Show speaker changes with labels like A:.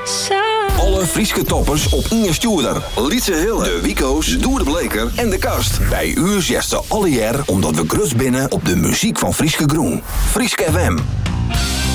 A: Alle Frieske toppers op Inge Stuurder, Lietse Hille, de Wico's, Doer de Bleker en de Kast. Bij u zesde alle jaar omdat we grut binnen op de muziek van Frieske Groen. Frieske FM.